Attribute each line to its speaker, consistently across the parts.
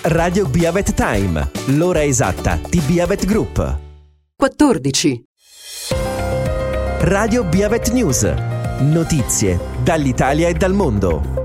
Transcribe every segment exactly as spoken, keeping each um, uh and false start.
Speaker 1: Radio Biavet Time, l'ora esatta di Biavet Group.
Speaker 2: quattordici.
Speaker 1: Radio Biavet News, notizie dall'Italia e dal mondo.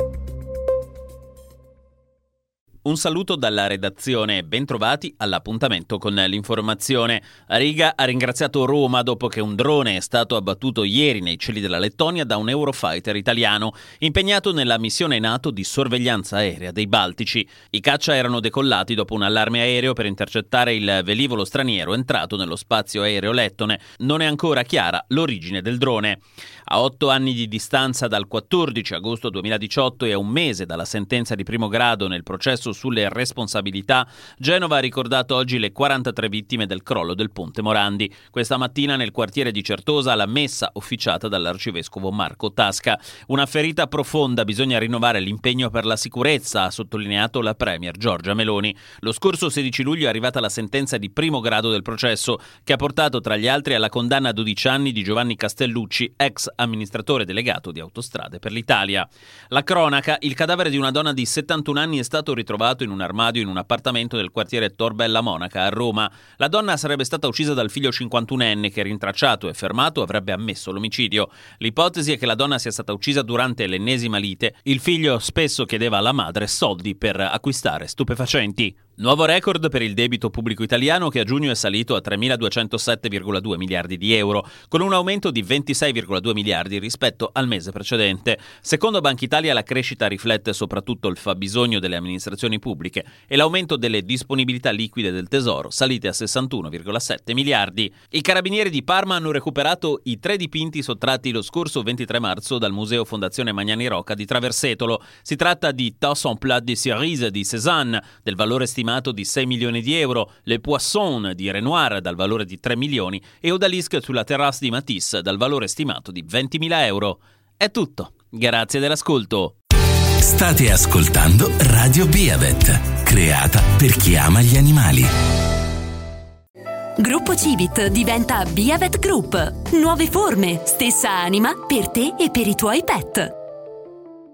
Speaker 3: Un saluto dalla redazione e bentrovati all'appuntamento con l'informazione. Riga ha ringraziato Roma dopo che un drone è stato abbattuto ieri nei cieli della Lettonia da un Eurofighter italiano impegnato nella missione NATO di sorveglianza aerea dei Baltici. I caccia erano decollati dopo un allarme aereo per intercettare il velivolo straniero entrato nello spazio aereo lettone. Non è ancora chiara l'origine del drone. A otto anni di distanza dal quattordici agosto duemiladiciotto e a un mese dalla sentenza di primo grado nel processo sulle responsabilità, Genova ha ricordato oggi le quarantatré vittime del crollo del ponte Morandi. Questa mattina nel quartiere di Certosa la messa officiata dall'arcivescovo Marco Tasca. Una ferita profonda, bisogna rinnovare l'impegno per la sicurezza, ha sottolineato la premier Giorgia Meloni. Lo scorso sedici luglio è arrivata la sentenza di primo grado del processo, che ha portato tra gli altri alla condanna a dodici anni di Giovanni Castellucci, ex amministratore delegato di Autostrade per l'Italia. La cronaca: il cadavere di una donna di settantuno anni è stato ritrovato in un armadio in un appartamento del quartiere Tor Bella Monaca a Roma. La donna sarebbe stata uccisa dal figlio cinquantunenne che, rintracciato e fermato, avrebbe ammesso l'omicidio. L'ipotesi è che la donna sia stata uccisa durante l'ennesima lite. Il figlio spesso chiedeva alla madre soldi per acquistare stupefacenti. Nuovo record per il debito pubblico italiano, che a giugno è salito a tremiladuecentosette virgola due miliardi di euro, con un aumento di ventisei virgola due miliardi rispetto al mese precedente. Secondo Banca Italia la crescita riflette soprattutto il fabbisogno delle amministrazioni pubbliche e l'aumento delle disponibilità liquide del Tesoro, salite a sessantuno virgola sette miliardi. I carabinieri di Parma hanno recuperato i tre dipinti sottratti lo scorso ventitré marzo dal Museo Fondazione Magnani Rocca di Traversetolo. Si tratta di Tas en plat de cerise di Cézanne, del valore stimato di sei milioni di euro, Le Poisson di Renoir dal valore di tre milioni e Odalisque sulla terrasse di Matisse dal valore stimato di ventimila euro. È tutto. Grazie dell'ascolto.
Speaker 4: State ascoltando Radio Biavet, creata per chi ama gli animali.
Speaker 2: Gruppo Civit diventa Biavet Group. Nuove forme, stessa anima per te e per i tuoi pet.